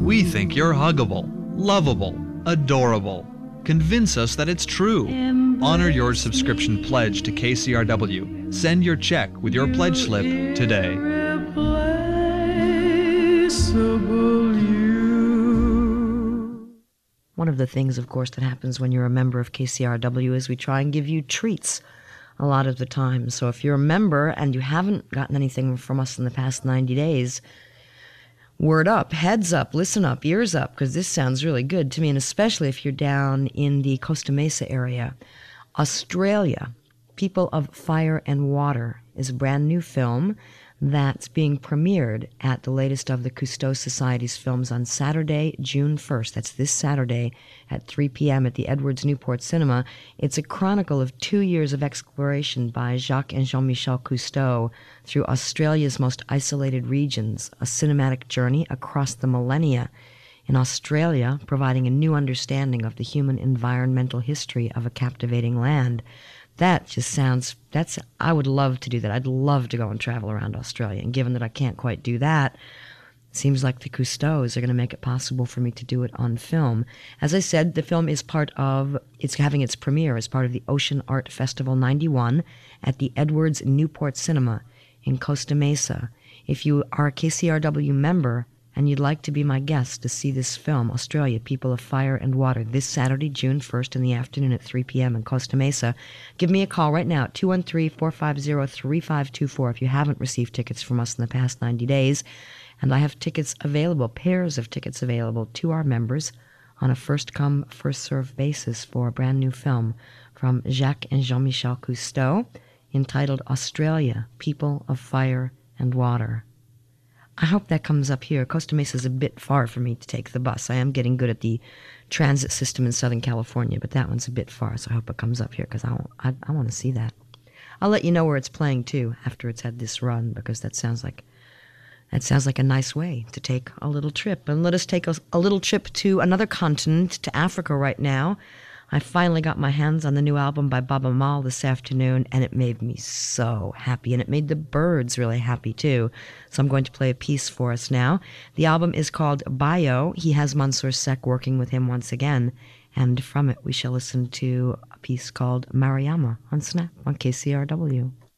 We think you're huggable, lovable, adorable. Convince us that it's true. Honor your subscription pledge to KCRW. Send your check with your pledge slip today. One of the things, of course, that happens when you're a member of KCRW is we try and give you treats a lot of the time. So if you're a member and you haven't gotten anything from us in the past 90 days, word up, heads up, listen up, ears up, because this sounds really good to me, and especially if you're down in the Costa Mesa area. Australia, People of Fire and Water, is a brand new film that's being premiered at the latest of the Cousteau Society's films on Saturday, June 1st. That's this Saturday at 3 p.m. at the Edwards Newport Cinema. It's a chronicle of 2 years of exploration by Jacques and Jean-Michel Cousteau through Australia's most isolated regions, a cinematic journey across the millennia in Australia, providing a new understanding of the human environmental history of a captivating land. That just sounds, I would love to do that. I'd love to go and travel around Australia. And given that I can't quite do that, it seems like the Cousteaus are going to make it possible for me to do it on film. As I said, the film is it's having its premiere as part of the Ocean Art Festival 91 at the Edwards Newport Cinema in Costa Mesa. If you are a KCRW member and you'd like to be my guest to see this film, Australia, People of Fire and Water, this Saturday, June 1st in the afternoon at 3 p.m. in Costa Mesa, give me a call right now at 213-450-3524 if you haven't received tickets from us in the past 90 days. And I have tickets available, pairs of tickets available to our members on a first-come, first-served basis for a brand new film from Jacques and Jean-Michel Cousteau entitled Australia, People of Fire and Water. I hope that comes up here. Costa Mesa is a bit far for me to take the bus. I am getting good at the transit system in Southern California, but that one's a bit far, so I hope it comes up here because I want to see that. I'll let you know where it's playing, too, after it's had this run, because that sounds like a nice way to take a little trip. And let us take a little trip to another continent, to Africa right now. I finally got my hands on the new album by Baaba Maal this afternoon, and it made me so happy, and it made the birds really happy, too. So I'm going to play a piece for us now. The album is called Bio. He has Mansour Seck working with him once again, and from it we shall listen to a piece called Mariama on Snap on KCRW.